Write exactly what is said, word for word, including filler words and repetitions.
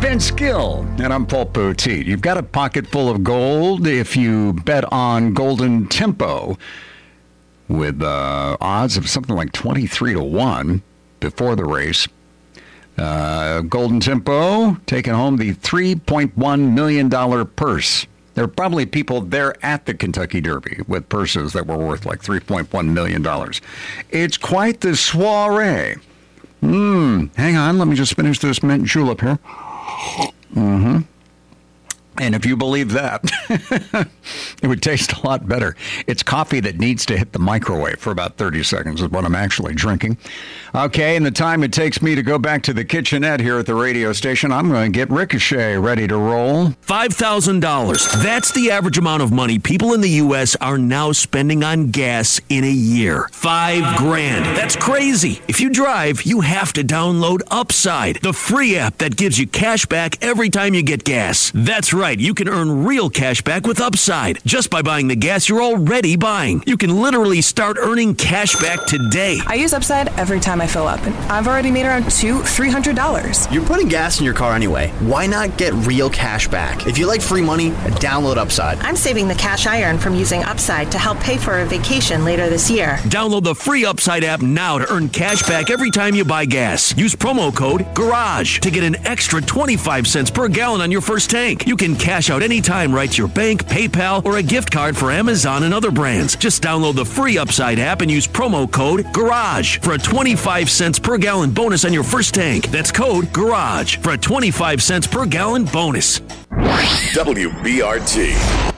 Vince Gill, and I'm Paul Poteet. You've got a pocket full of gold if you bet on Golden Tempo with uh, odds of something like twenty-three to one before the race. Uh, Golden Tempo taking home the three point one million dollars purse. There are probably people there at the Kentucky Derby with purses that were worth like three point one million dollars. It's quite the soiree. Hmm. Hang on. Let me just finish this mint julep here. Mm-hmm. And if you believe that, it would taste a lot better. It's coffee that needs to hit the microwave for about thirty seconds is what I'm actually drinking. Okay, and the time it takes me to go back to the kitchenette here at the radio station, I'm going to get Ricochet ready to roll. five thousand dollars. That's the average amount of money people in the U S are now spending on gas in a year. Five grand. That's crazy. If you drive, you have to download Upside, the free app that gives you cash back every time you get gas. That's right. You can earn real cash back with Upside just by buying the gas you're already buying. You can literally start earning cash back today. I use Upside every time I fill up, and I've already made around two, three hundred dollars. You're putting gas in your car anyway. Why not get real cash back? If you like free money, download Upside. I'm saving the cash I earn from using Upside to help pay for a vacation later this year. Download the free Upside app now to earn cash back every time you buy gas. Use promo code GARAGE to get an extra twenty-five cents per gallon on your first tank. You can cash out anytime right to your bank, PayPal, or a gift card for Amazon and other brands. Just download the free Upside app and use promo code GARAGE for a twenty-five cents per gallon bonus on your first tank. That's code GARAGE for a twenty-five cents per gallon bonus. W B R T.